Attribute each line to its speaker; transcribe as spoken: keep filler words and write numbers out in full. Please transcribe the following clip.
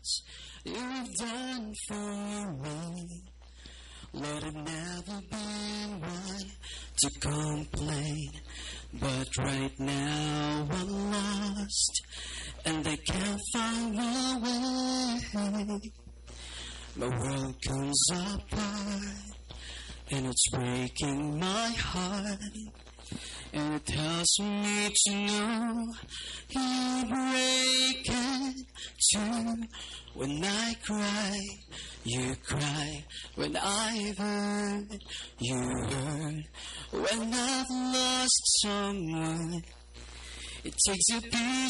Speaker 1: things you've done for me. Lord, I've never been one to complain, but right now I'm lost and I can't find my way. My world comes apart and it's breaking my heart, and it tells me to know you break it too. When I cry, you cry. When I've hurt, you hurt. When I've lost someone, it takes a piece